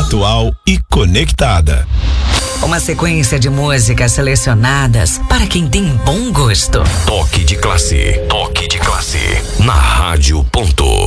atual e conectada. Uma sequência de músicas selecionadas para quem tem bom gosto. Toque de classe. Toque de classe. Na Rádio Ponto.